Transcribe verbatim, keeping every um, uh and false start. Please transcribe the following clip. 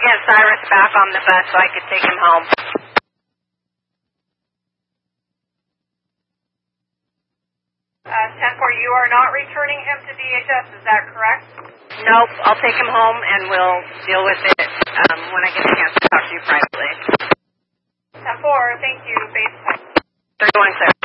get Cyrus back on the bus so I could take him home. Uh, ten four, you are not returning him to D H S, is that correct? Nope, I'll take him home and we'll deal with it um, when I get a chance to talk to you privately. ten four, thank you. Base point. thirty-one, clear.